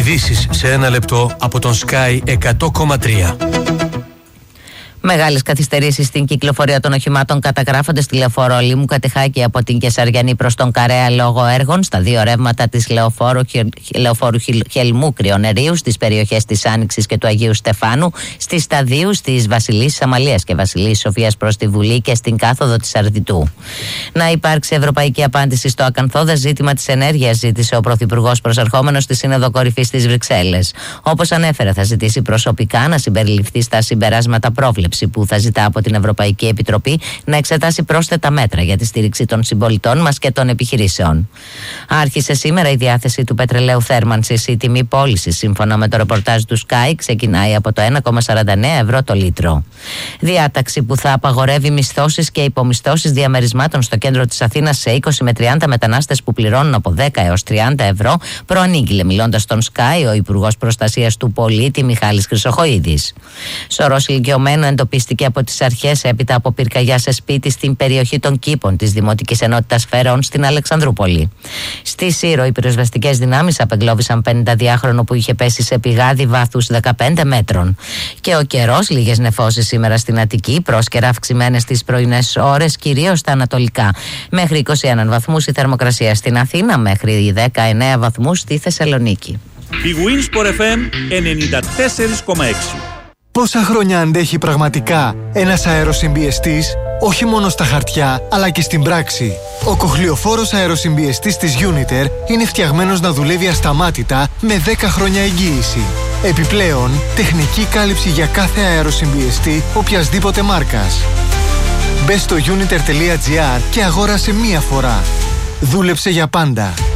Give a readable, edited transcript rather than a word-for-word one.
Ειδήσεις σε ένα λεπτό από τον Sky 100,3. Μεγάλες καθυστερήσεις στην κυκλοφορία των οχημάτων καταγράφονται στη λεωφόρο Λίμου Κατεχάκη από την Κεσαριανή προς τον Καρέα λόγω έργων στα δύο ρεύματα της λεωφόρου Χελμού Κρυονερίου, στις περιοχές της Άνοιξης και του Αγίου Στεφάνου, στις σταδίους της Βασιλής Αμαλίας και Βασιλής Σοφίας προς τη Βουλή και στην κάθοδο της Αρδιτού. Να υπάρξει ευρωπαϊκή απάντηση στο ακαθόδες ζήτημα της ενέργειας, ζήτησε ο Πρωθυπουργός προσερχόμενος στη Σύνοδο Κορυφής στις Βρυξέλλες. Όπως ανέφερε, θα ζητήσει προσωπικά να συμπεριληφθεί στα συμπεράσματα πρόβλεψη που θα ζητά από την Ευρωπαϊκή Επιτροπή να εξετάσει πρόσθετα μέτρα για τη στήριξη των συμπολιτών μας και των επιχειρήσεων. Άρχισε σήμερα η διάθεση του πετρελαίου θέρμανσης. Η τιμή πώλησης, σύμφωνα με το ρεπορτάζ του Sky, ξεκινάει από το 1,49 ευρώ το λίτρο. Διάταξη που θα απαγορεύει μισθώσεις και υπομισθώσεις διαμερισμάτων στο κέντρο της Αθήνας σε 20 με 30 μετανάστες που πληρώνουν από 10 έως 30 ευρώ, προανήγγειλε μιλώντας στον Sky ο Υπουργός Προστασίας του Πολίτη Μιχάλης Χρυσοχοΐδης. Σωρός ηλικιωμένου εντοπίστηκε από τις αρχές έπειτα από πυρκαγιά σε σπίτι στην περιοχή των Κήπων της Δημοτικής Ενότητας Φερών στην Αλεξανδρούπολη. Στη Σύρο, οι πυροσβεστικές δυνάμεις απεγκλώβησαν 52χρονο που είχε πέσει σε πηγάδι βάθους 15 μέτρων. Και ο καιρός, λίγες νεφώσεις σήμερα στην Αττική, πρόσκαιρα αυξημένες τις πρωινές ώρες, κυρίως στα ανατολικά. Μέχρι 21 βαθμούς η θερμοκρασία στην Αθήνα, μέχρι 19 βαθμούς στη Θεσσαλονίκη. Η Winsport FM 94,6. Πόσα χρόνια αντέχει πραγματικά ένας αεροσυμπιεστής, όχι μόνο στα χαρτιά, αλλά και στην πράξη. Ο κοχλιοφόρος αεροσυμπιεστής της Uniter είναι φτιαγμένος να δουλεύει ασταμάτητα με 10 χρόνια εγγύηση. Επιπλέον, τεχνική κάλυψη για κάθε αεροσυμπιεστή οποιασδήποτε μάρκας. Μπες στο uniter.gr και αγόρασε μία φορά. Δούλεψε για πάντα.